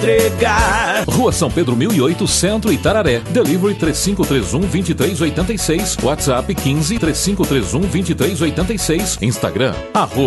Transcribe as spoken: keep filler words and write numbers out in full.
entregar. Rua São Pedro mil e oito, Centro, Itararé. Delivery três cinco três um, dois três oito seis. WhatsApp quinze, três cinco três um, dois três oito seis. Instagram, arroba